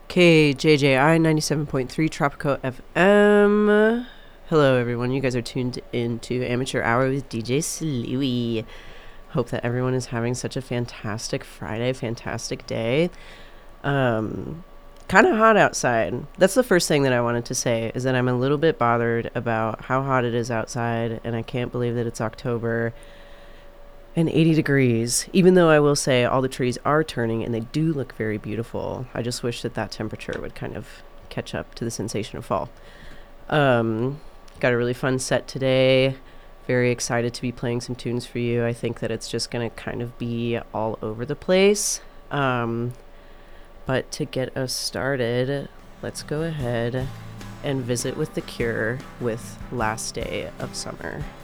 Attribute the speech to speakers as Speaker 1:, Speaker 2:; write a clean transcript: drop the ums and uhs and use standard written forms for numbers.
Speaker 1: KJJI 97.3 Tropico FM. Hello, everyone. You guys are tuned into Amateur Hour with DJ Slewy. Hope that everyone is having such a fantastic Friday, fantastic day. Kind of hot outside. That's the first thing that I wanted to say, is that I'm a little bit bothered about how hot it is outside, and I can't believe that it's October and 80 degrees, even though I will say all the trees are turning and they do look very beautiful. I just wish that that temperature would kind of catch up to the sensation of fall. Got a really fun set today. Very excited to be playing some tunes for you. I think that it's just going to kind of be all over the place. But to get us started, let's go ahead and visit with The Cure with Last Day of Summer.